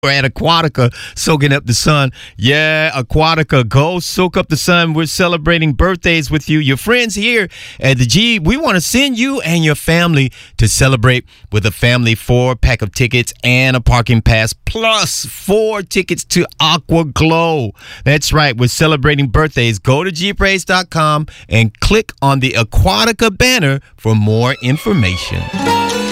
We're at Aquatica soaking up the sun. Yeah, Aquatica, go soak up the sun. We're celebrating birthdays with you. Your friends here at the G. We want to send you and your family to celebrate with a family 4-pack of tickets and a parking pass plus 4 tickets to Aqua Glow. That's right. We're celebrating birthdays. Go to gpraise.com and click on the Aquatica banner for more information.